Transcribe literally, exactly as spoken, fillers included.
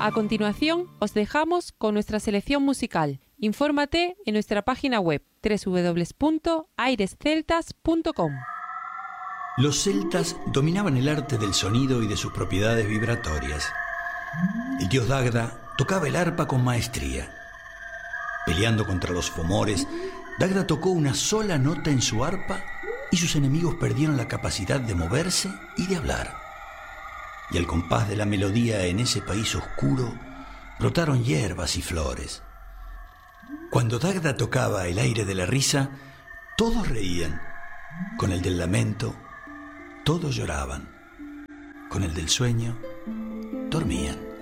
A continuación, os dejamos con nuestra selección musical. Infórmate en nuestra página web doble u doble u doble u punto aires celtas punto com. Los celtas dominaban el arte del sonido y de sus propiedades vibratorias. El dios Dagda tocaba el arpa con maestría. Peleando contra los fomores, Dagda tocó una sola nota en su arpa y sus enemigos perdieron la capacidad de moverse y de hablar. Y al compás de la melodía en ese país oscuro brotaron hierbas y flores. Cuando Dagda tocaba el aire de la risa, todos reían. Con el del lamento, todos lloraban. Con el del sueño, dormían.